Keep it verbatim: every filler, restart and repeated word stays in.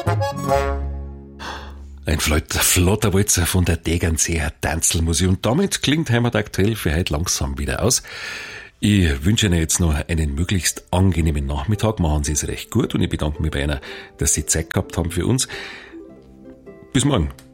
Ein flotter, flotter Walzer von der Tegernseer Tanzelmusik. Und damit klingt Heimat aktuell für heute langsam wieder aus. Ich wünsche Ihnen jetzt noch einen möglichst angenehmen Nachmittag. Machen Sie es recht gut und ich bedanke mich bei Ihnen, dass Sie Zeit gehabt haben für uns. Bis morgen.